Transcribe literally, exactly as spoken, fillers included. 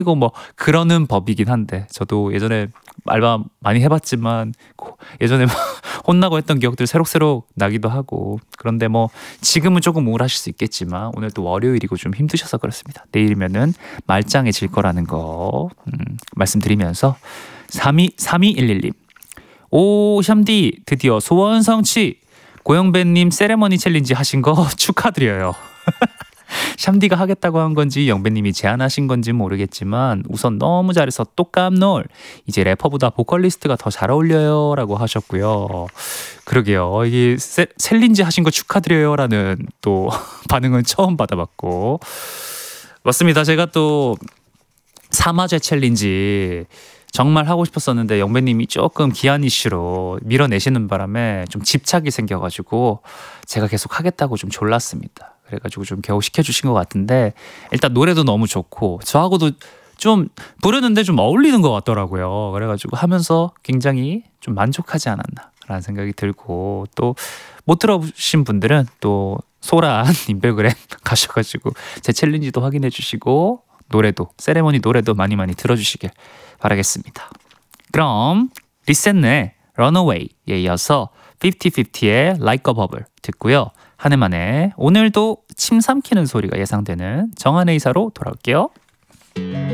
이거 뭐 그러는 법이긴 한데 저도 예전에 알바 많이 해봤지만 예전에 막 혼나고 했던 기억들 새록새록 나기도 하고 그런데 뭐 지금은 조금 우울하실 수 있겠지만 오늘 또 월요일이고 좀 힘드셔서 그렇습니다. 내일이면은 말짱해질 거라는 거 음, 말씀드리면서 삼이삼이일일 님 오 샴디 드디어 소원 성취 고영배님 세레머니 챌린지 하신 거 축하드려요. 샴디가 하겠다고 한 건지 영배님이 제안하신 건지 모르겠지만 우선 너무 잘해서 또 깜놀. 이제 래퍼보다 보컬리스트가 더 잘 어울려요 라고 하셨고요. 그러게요. 이게 세, 챌린지 하신 거 축하드려요 라는 또 반응은 처음 받아봤고 맞습니다. 제가 또 사마제 챌린지 정말 하고 싶었었는데 영배님이 조금 기한 이슈로 밀어내시는 바람에 좀 집착이 생겨가지고 제가 계속 하겠다고 좀 졸랐습니다. 그래가지고 좀 겨우 시켜주신 것 같은데 일단 노래도 너무 좋고 저하고도 좀 부르는데 좀 어울리는 것 같더라고요. 그래가지고 하면서 굉장히 좀 만족하지 않았나 라는 생각이 들고 또 못 들어보신 분들은 또 소란 인별그램 가셔가지고 제 챌린지도 확인해 주시고 노래도 세레머니 노래도 많이 많이 들어주시길 바라겠습니다. 그럼 리셋네 런어웨이에 이어서 피프티피프티의 Like a Bubble 듣고요. 한 해만에 오늘도 침 삼키는 소리가 예상되는 정한의 이사로 돌아올게요.